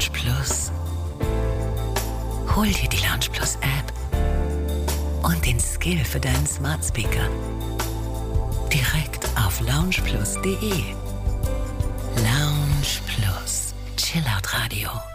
Lounge Plus. Hol dir die Lounge Plus App und den Skill für deinen Smart Speaker direkt auf loungeplus.de. Lounge Plus, Chillout Radio.